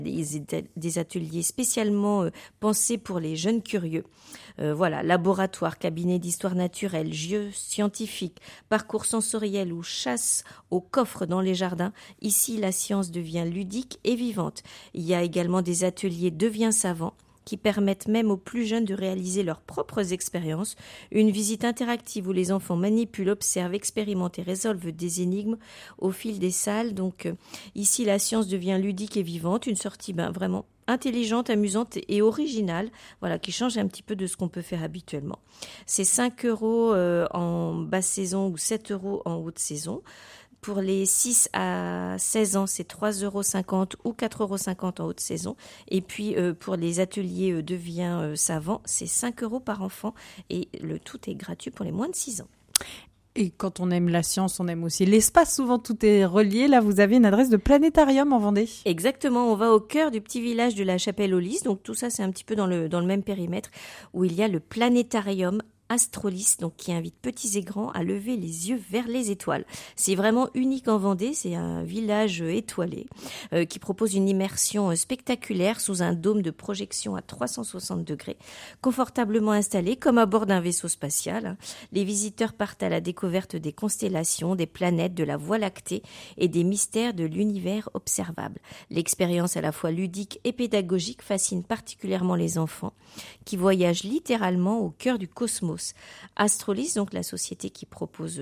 Des ateliers spécialement pensés pour les jeunes curieux. Laboratoire, cabinet d'histoire naturelle, jeux scientifiques, parcours sensoriel ou chasse au coffre dans les jardins. Ici, la science devient ludique et vivante. Il y a également des ateliers Deviens savant qui permettent même aux plus jeunes de réaliser leurs propres expériences. Une visite interactive où les enfants manipulent, observent, expérimentent et résolvent des énigmes au fil des salles. Donc ici, la science devient ludique et vivante. Une sortie vraiment intelligente, amusante et originale, qui change un petit peu de ce qu'on peut faire habituellement. C'est 5 € en basse saison ou 7 € en haute saison. Pour les 6 à 16 ans, c'est 3,50 € ou 4,50 € en haute saison. Et puis, pour les ateliers Deviens savant, c'est 5 € par enfant. Et le tout est gratuit pour les moins de 6 ans. Et quand on aime la science, on aime aussi l'espace. Souvent, tout est relié. Là, vous avez une adresse de planétarium en Vendée. Exactement. On va au cœur du petit village de la Chapelle-aux-Lys. Donc, tout ça, c'est un petit peu dans le même périmètre où il y a le planétarium Astrolys, donc qui invite petits et grands à lever les yeux vers les étoiles. C'est vraiment unique en Vendée, c'est un village étoilé qui propose une immersion spectaculaire sous un dôme de projection à 360 degrés, confortablement installé comme à bord d'un vaisseau spatial. Les visiteurs partent à la découverte des constellations, des planètes, de la Voie lactée et des mystères de l'univers observable. L'expérience à la fois ludique et pédagogique fascine particulièrement les enfants qui voyagent littéralement au cœur du cosmos. Astrolys, donc la société qui propose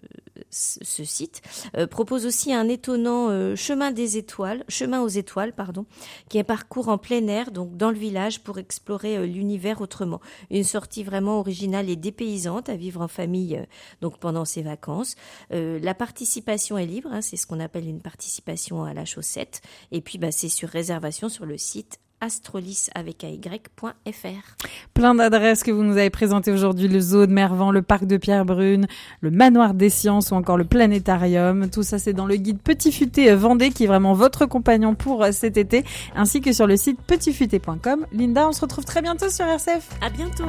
ce site, propose aussi un étonnant chemin aux étoiles, qui est un parcours en plein air, donc dans le village pour explorer l'univers autrement. Une sortie vraiment originale et dépaysante à vivre en famille, donc pendant ses vacances. La participation est libre, c'est ce qu'on appelle une participation à la chaussette. Et puis, c'est sur réservation sur le site astrolys.fr. Plein d'adresses que vous nous avez présentées aujourd'hui, le zoo de Mervan, le parc de Pierrebrune, le manoir des sciences ou encore le planétarium. Tout ça, c'est dans le guide Petit Futé Vendée qui est vraiment votre compagnon pour cet été, ainsi que sur le site petitfuté.com. Linda, on se retrouve très bientôt sur RCF. À bientôt.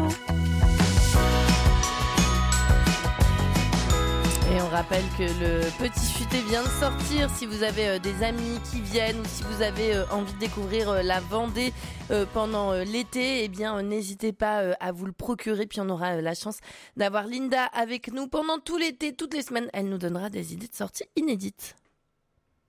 Et on rappelle que le Petit Futé vient de sortir. Si vous avez des amis qui viennent ou si vous avez envie de découvrir la Vendée pendant l'été, n'hésitez pas à vous le procurer. Puis on aura la chance d'avoir Linda avec nous pendant tout l'été, toutes les semaines. Elle nous donnera des idées de sorties inédites.